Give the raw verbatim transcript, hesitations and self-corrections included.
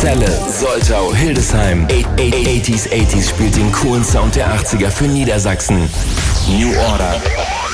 Celle, Soltau, Hildesheim. achtziger, achtziger spielt den coolen Sound der achtziger für Niedersachsen. New Order.